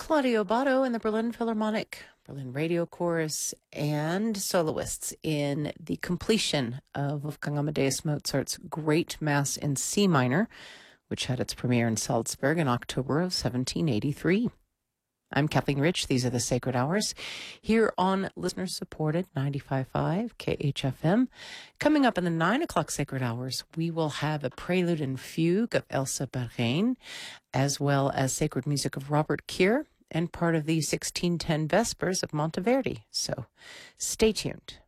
Claudio Botto and the Berlin Philharmonic, Berlin Radio Chorus, and soloists in the completion of Wolfgang Amadeus Mozart's Great Mass in C minor, which had its premiere in Salzburg in October of 1783. I'm Kathleen Rich. These are the Sacred Hours here on listener-supported 95.5 KHFM. Coming up in the 9 o'clock Sacred Hours, we will have a prelude and fugue of Elsa Barain, as well as sacred music of Robert Keir and part of the 1610 Vespers of Monteverdi. So stay tuned.